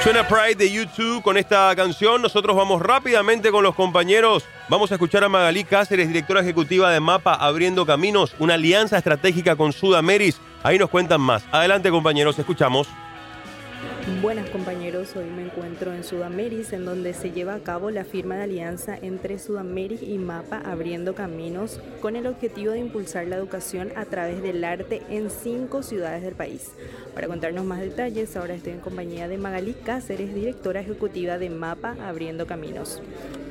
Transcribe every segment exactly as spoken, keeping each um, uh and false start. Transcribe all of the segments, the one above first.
Suena Pride de U dos con esta canción. Nosotros vamos rápidamente con los compañeros. Vamos a escuchar a Magalí Cáceres, directora ejecutiva de MAPA Abriendo Caminos, una alianza estratégica con Sudameris. Ahí nos cuentan más. Adelante, compañeros, escuchamos. Buenas, compañeros, hoy me encuentro en Sudameris, en donde se lleva a cabo la firma de alianza entre Sudameris y MAPA Abriendo Caminos, con el objetivo de impulsar la educación a través del arte en cinco ciudades del país. Para contarnos más detalles, ahora estoy en compañía de Magalí Cáceres, directora ejecutiva de MAPA Abriendo Caminos.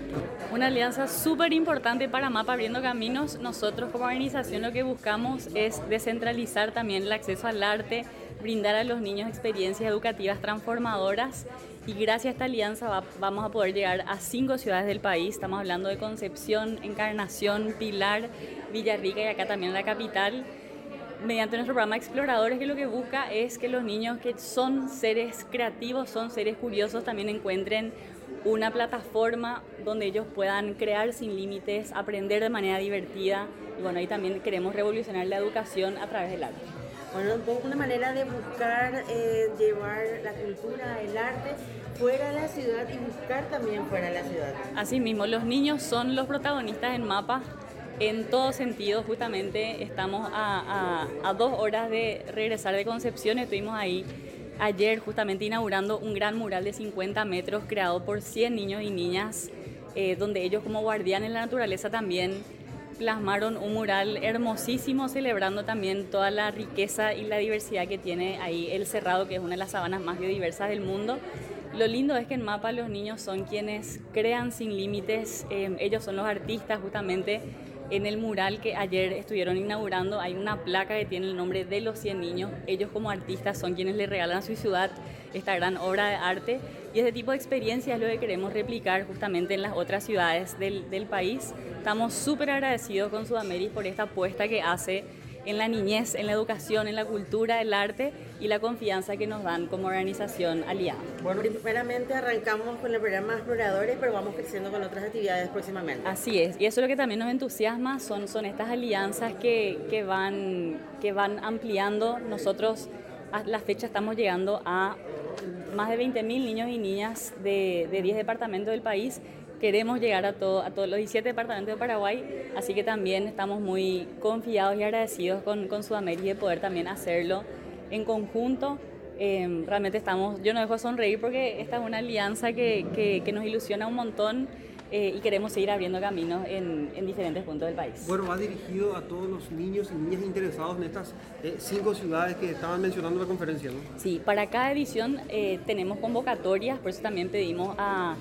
Una alianza súper importante para MAPA Abriendo Caminos. Nosotros como organización lo que buscamos es descentralizar también el acceso al arte, brindar a los niños experiencias educativas transformadoras, y gracias a esta alianza va, vamos a poder llegar a cinco ciudades del país. Estamos hablando de Concepción, Encarnación, Pilar, Villarrica y acá también la capital, mediante nuestro programa Exploradores, que lo que busca es que los niños que son seres creativos, son seres curiosos, también encuentren una plataforma donde ellos puedan crear sin límites, aprender de manera divertida, y bueno, ahí también queremos revolucionar la educación a través del arte. Bueno, una manera de buscar eh, llevar la cultura, el arte fuera de la ciudad y buscar también fuera de la ciudad. Así mismo, los niños son los protagonistas en MAPA en todo sentido. Justamente estamos a, a, a dos horas de regresar de Concepción. Estuvimos ahí ayer justamente inaugurando un gran mural de cincuenta metros creado por cien niños y niñas, eh, donde ellos como guardianes de la naturaleza también plasmaron un mural hermosísimo, celebrando también toda la riqueza y la diversidad que tiene ahí el Cerrado, que es una de las sabanas más biodiversas del mundo. Lo lindo es que en MAPA los niños son quienes crean sin límites, eh, ellos son los artistas. Justamente en el mural que ayer estuvieron inaugurando hay una placa que tiene el nombre de los cien niños. Ellos como artistas son quienes le regalan a su ciudad esta gran obra de arte, y ese tipo de experiencias es lo que queremos replicar justamente en las otras ciudades del, del país. Estamos súper agradecidos con Sudameris por esta apuesta que hace en la niñez, en la educación, en la cultura, el arte y la confianza que nos dan como organización aliada. Bueno, primeramente arrancamos con el programa Exploradores, pero vamos creciendo con otras actividades próximamente. Así es, y eso es lo que también nos entusiasma, son, son estas alianzas que, que, van, que van ampliando. Nosotros a la fecha estamos llegando a más de veinte mil niños y niñas de, de diez departamentos del país. Queremos llegar a, todo, a todos los diecisiete departamentos de Paraguay, así que también estamos muy confiados y agradecidos con, con Sudameris de poder también hacerlo en conjunto. Eh, realmente estamos, yo no dejo de sonreír porque esta es una alianza que, que, que nos ilusiona un montón, eh, y queremos seguir abriendo caminos en, en diferentes puntos del país. Bueno, va dirigido a todos los niños y niñas interesados en estas eh, cinco ciudades que estaban mencionando en la conferencia, ¿no? Sí, para cada edición eh, tenemos convocatorias, por eso también pedimos a...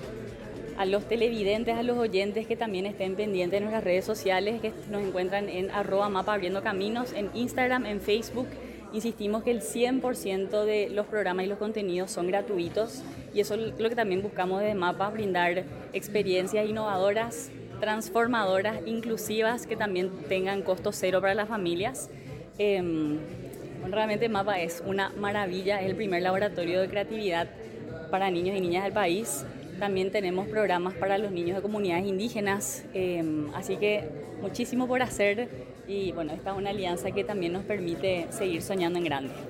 a los televidentes, a los oyentes que también estén pendientes de nuestras redes sociales, que nos encuentran en arroba mapa abriendo caminos, en Instagram, en Facebook. Insistimos que el cien por ciento de los programas y los contenidos son gratuitos, y eso es lo que también buscamos desde MAPA, brindar experiencias innovadoras, transformadoras, inclusivas, que también tengan costo cero para las familias. Eh, bueno, realmente MAPA es una maravilla, es el primer laboratorio de creatividad para niños y niñas del país. También tenemos programas para los niños de comunidades indígenas, eh, así que muchísimo por hacer, y bueno, esta es una alianza que también nos permite seguir soñando en grande.